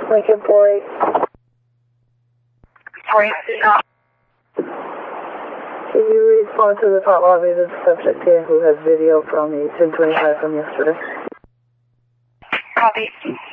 Lincoln 48. 48. Can you respond to the top lobby of the subject here who has video from the 1025 from yesterday? Copy.